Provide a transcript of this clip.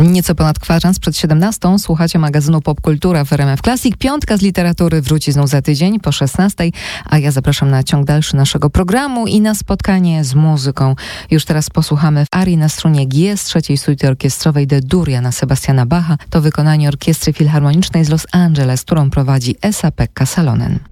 Nieco ponad kwadrans przed 17:00 słuchacie magazynu Popkultura w RMF Classic. Piątka z literatury wróci znów za tydzień po 16:00, a ja zapraszam na ciąg dalszy naszego programu i na spotkanie z muzyką. Już teraz posłuchamy arii na strunie G z trzeciej suity orkiestrowej de Duriana Sebastiana Bacha. To wykonanie Orkiestry Filharmonicznej z Los Angeles, którą prowadzi Esa-Pekka Salonen.